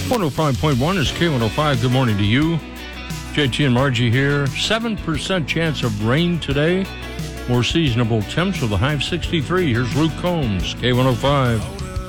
105.1 is K105. Good morning to you. JT and Margie here. 7% chance of rain today. More seasonable temps with a high of 63. Here's Luke Combs, K105.